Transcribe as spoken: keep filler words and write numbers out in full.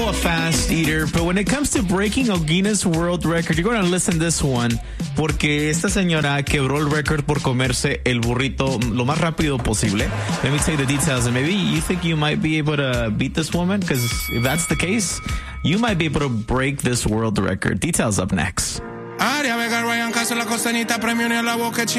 a fast eater, but when it comes to breaking a Guinness World Record, you're going to listen to this one, porque esta señora quebró el récord por comerse el burrito lo más rápido posible. Let me tell you the details, and maybe you think you might be able to beat this woman, because if that's the case, you might be able to break this world record. Details up next.